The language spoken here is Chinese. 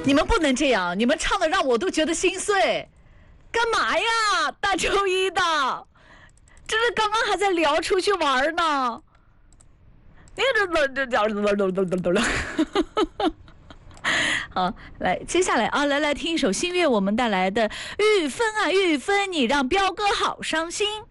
你们不能这样，你们唱的让我都觉得心碎。干嘛呀？大周一的，这是刚刚还在聊出去玩呢。你这好，来，接下来啊，来听一首新月我们带来的《玉芬啊玉芬，你让彪哥好伤心》。